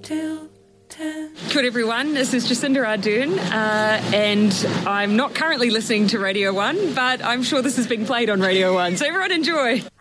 till 10. Good everyone, this is Jacinda Ardern, and I'm not currently listening to Radio 1, but I'm sure this is being played on Radio 1, so everyone enjoy.